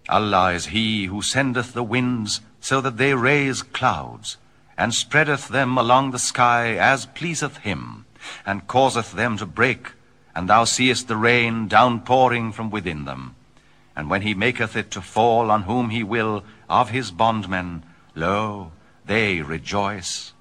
Allah is he who sendeth the winds so that they raise clouds, and spreadeth them along the sky as pleaseth him, and causeth them to break, and thou seest the rain downpouring from within them. And when he maketh it to fall on whom he will of his bondmen, lo, they rejoice.